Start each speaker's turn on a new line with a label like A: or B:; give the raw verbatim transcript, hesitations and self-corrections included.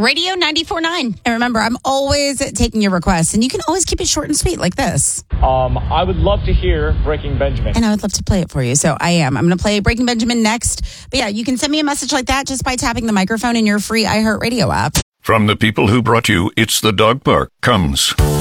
A: Radio ninety-four point nine. And remember, I'm always taking your requests, and you can always keep it short and sweet like this.
B: Um, I would love to hear Breaking Benjamin.
A: And I would love to play it for you. So I am. I'm going to play Breaking Benjamin next. But yeah, you can send me a message like that just by tapping the microphone in your free iHeartRadio app.
C: From the people who brought you It's the Dog Park comes